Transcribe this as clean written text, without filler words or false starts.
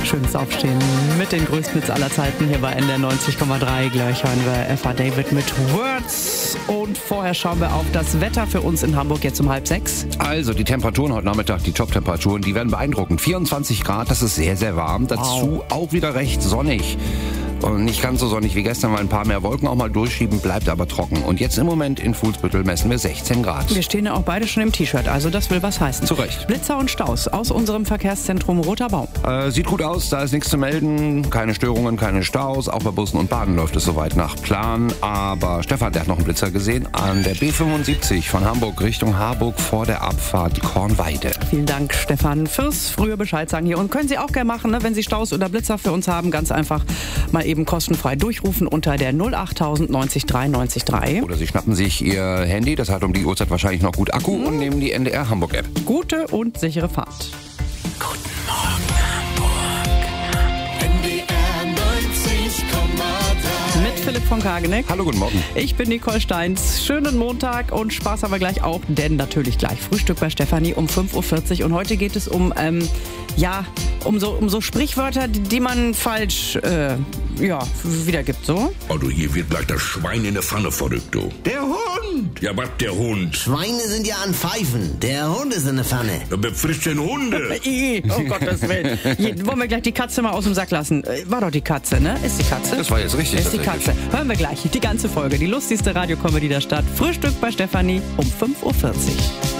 Schönes Aufstehen mit den größten Hits aller Zeiten hier bei NDR 90,3. Gleich hören wir F.A. David mit Words. Und vorher schauen wir auf das Wetter für uns in Hamburg jetzt um 5:30. Also die Temperaturen heute Nachmittag, die Top-Temperaturen, die werden beeindruckend. 24 Grad, das ist sehr, sehr warm. Dazu auch wieder recht sonnig. Und nicht ganz so sonnig wie gestern, weil ein paar mehr Wolken auch mal durchschieben, bleibt aber trocken. Und jetzt im Moment in Fuhlsbüttel messen wir 16 Grad. Wir stehen ja auch beide schon im T-Shirt, also das will was heißen. Zu Recht. Blitzer und Staus aus unserem Verkehrszentrum Roter Baum. Sieht gut aus, da ist nichts zu melden. Keine Störungen, keine Staus. Auch bei Bussen und Bahnen läuft es soweit nach Plan. Aber Stefan, der hat noch einen Blitzer gesehen an der B75 von Hamburg Richtung Harburg vor der Abfahrt Kornweide. Vielen Dank, Stefan, fürs frühe Bescheid sagen hier. Und können Sie auch gerne machen, ne, wenn Sie Staus oder Blitzer für uns haben, ganz einfach mal eben kostenfrei durchrufen unter der 08000 90 3 90 3. Oder Sie schnappen sich Ihr Handy, das hat um die Uhrzeit wahrscheinlich noch gut Akku, und nehmen die NDR Hamburg App. Gute und sichere Fahrt. Guten Morgen Hamburg. NDR 90,3. Mit Philipp von Kageneck. Hallo, guten Morgen. Ich bin Nicole Steins. Schönen Montag und Spaß haben wir gleich auch, denn natürlich gleich Frühstück bei Stefanie um 5:40 Uhr. Und heute geht es um so Sprichwörter, die man falsch wiedergibt, so. Also hier wird gleich das Schwein in der Pfanne verrückt, du. Der Hund! Ja, was der Hund? Schweine sind ja an Pfeifen. Der Hund ist in der Pfanne. Ja, wer frisst denn Hunde? Oh Gottes Willen. Wollen wir gleich die Katze mal aus dem Sack lassen? War doch die Katze, ne? Ist die Katze? Das war jetzt richtig. Ist die Katze. Hören wir gleich die ganze Folge. Die lustigste Radiocomedy der Stadt. Frühstück bei Stefanie um 5:40 Uhr.